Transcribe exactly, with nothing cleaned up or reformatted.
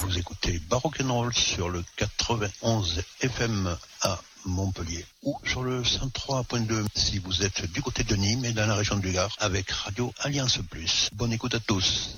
Vous écoutez Baroque and Roll sur le quatre-vingt-onze F M à Montpellier ou sur le cent trois point deux si vous êtes du côté de Nîmes et dans la région du Gard avec Radio Alliance Plus. Bonne écoute à tous.